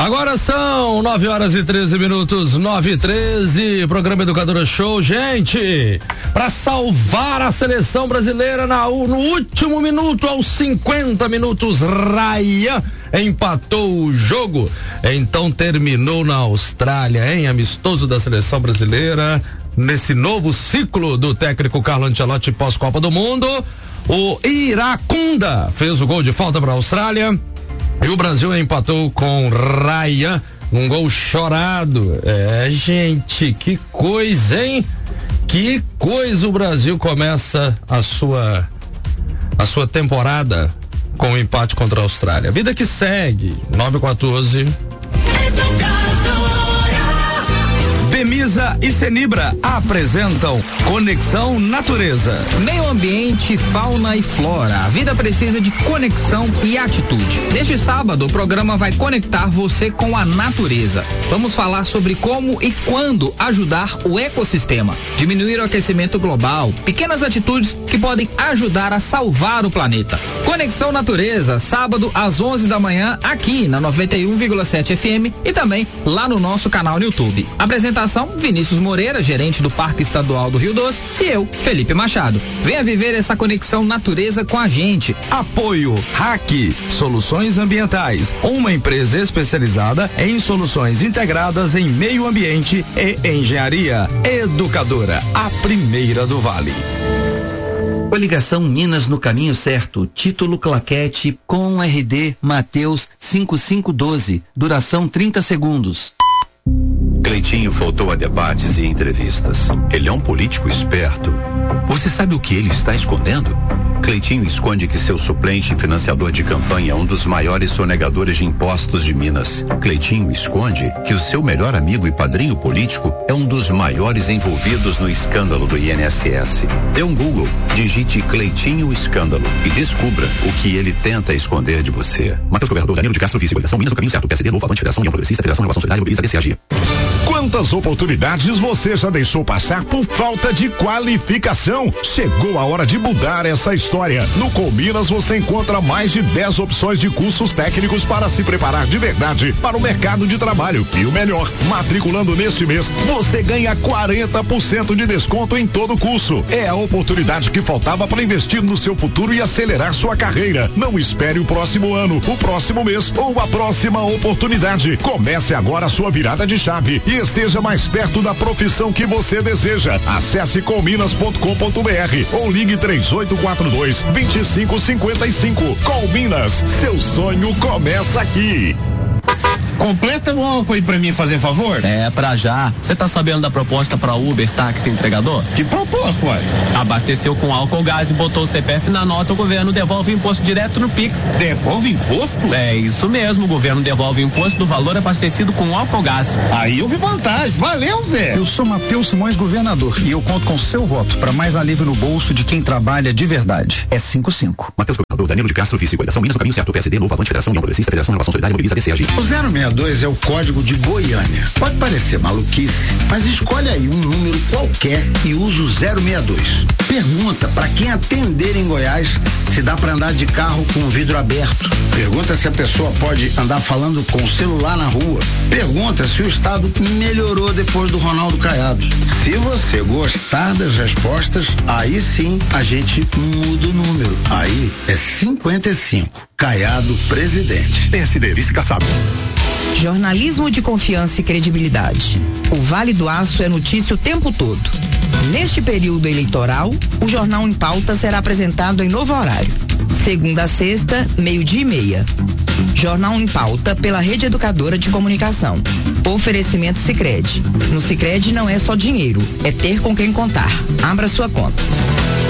Agora são 9h13, 9h13, programa Educadora Show, gente, para salvar a seleção brasileira no último minuto, aos 50 minutos, Ryan empatou o jogo, então terminou na Austrália, amistoso da seleção brasileira, nesse novo ciclo do técnico Carlo Ancelotti pós-Copa do Mundo. O Iracunda fez o gol de falta para a Austrália e o Brasil empatou com Ryan, um gol chorado. Gente, que coisa, hein? Que coisa. O Brasil começa a sua temporada com um empate contra a Austrália. Vida que segue. 9h14. Bemisa e Senibra apresentam Conexão Natureza. Meio ambiente, fauna e flora. A vida precisa de conexão e atitude. Neste sábado, o programa vai conectar você com a natureza. Vamos falar sobre como e quando ajudar o ecossistema, diminuir o aquecimento global, pequenas atitudes que podem ajudar a salvar o planeta. Conexão Natureza, sábado às 11 da manhã, aqui na 91,7 FM e também lá no nosso canal no YouTube. Apresentação Vinícius Moreira, gerente do Parque Estadual do Rio Doce, e eu, Felipe Machado. Venha viver essa conexão natureza com a gente. Apoio RAC, Soluções Ambientais, uma empresa especializada em soluções integradas em meio ambiente e engenharia. Educadora, a primeira do Vale. Coligação Minas no caminho certo. Título claquete com RD Mateus 5512. Duração 30 segundos. Cleitinho faltou a debates e entrevistas. Ele é um político esperto. Você sabe o que ele está escondendo? Cleitinho esconde que seu suplente e financiador de campanha é um dos maiores sonegadores de impostos de Minas. Cleitinho esconde que o seu melhor amigo e padrinho político é um dos maiores envolvidos no escândalo do INSS. Dê um Google, digite Cleitinho Escândalo e descubra o que ele tenta esconder de você. Matheus Governador Danilo de Castro Vice, Coligação Minas no caminho certo. PSD, Novo, Avante, Federação, União Progressista, Federação, Relação Solidária, Mobiliza, DCAG. Quantas oportunidades você já deixou passar por falta de qualificação? Chegou a hora de mudar essa história. No Colminas você encontra mais de 10 opções de cursos técnicos para se preparar de verdade para o mercado de trabalho. E o melhor, matriculando neste mês, você ganha 40% de desconto em todo o curso. É a oportunidade que faltava para investir no seu futuro e acelerar sua carreira. Não espere o próximo ano, o próximo mês ou a próxima oportunidade. Comece agora a sua virada de chave e esteja mais perto da profissão que você deseja. Acesse colminas.com.br ou ligue 3842-2555. Colminas, seu sonho começa aqui. Completa no álcool aí pra mim, fazer favor? Pra já. Você tá sabendo da proposta pra Uber, táxi entregador? Que proposta, ué? Abasteceu com álcool gás e botou o CPF na nota, o governo devolve o imposto direto no Pix. Devolve imposto? É isso mesmo, o governo devolve o imposto do valor abastecido com álcool gás. Aí eu vi vantagem, valeu, Zé. Eu sou Matheus Simões, governador, e eu conto com seu voto para mais alívio no bolso de quem trabalha de verdade. É 55. Matheus Governador Danilo de Castro Vice, Coligação Minas no caminho certo. PSD, Novo, Avante, Federação, União Progressista, Federação, Relação Solidária, Mobiliza, DCAG. O 062 é o código de Goiânia. Pode parecer maluquice, mas escolhe aí um número qualquer e usa o 062. Pergunta para quem atender em Goiás se dá para andar de carro com o vidro aberto. Pergunta se a pessoa pode andar falando com o celular na rua. Pergunta se o estado melhorou depois do Ronaldo Caiado. Se você gostar das respostas, aí sim a gente muda o número. Aí é 55. Caiado presidente. PSD, vice Kassab. Jornalismo de confiança e credibilidade. O Vale do Aço é notícia o tempo todo. Neste período eleitoral, o Jornal em Pauta será apresentado em novo horário. Segunda a sexta, 12:30. Jornal em Pauta pela Rede Educadora de Comunicação. Oferecimento Sicredi. No Sicredi não é só dinheiro, é ter com quem contar. Abra sua conta.